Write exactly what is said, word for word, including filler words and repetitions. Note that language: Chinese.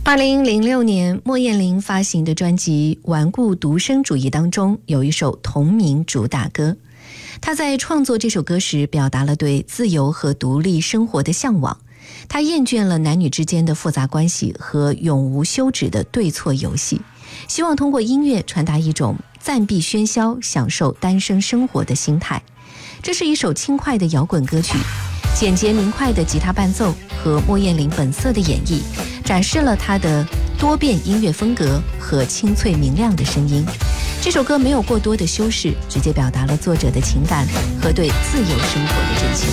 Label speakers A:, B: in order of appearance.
A: 二零零六年，莫艳玲发行的专辑《顽固独身主义》当中有一首同名主打歌。她在创作这首歌时，表达了对自由和独立生活的向往。她厌倦了男女之间的复杂关系和永无休止的对错游戏，希望通过音乐传达一种暂避喧嚣、享受单身生活的心态。这是一首轻快的摇滚歌曲，简洁明快的吉他伴奏和莫艳玲本色的演绎，展示了她的多变音乐风格和清脆明亮的声音。这首歌没有过多的修饰，直接表达了作者的情感和对自由生活的追求。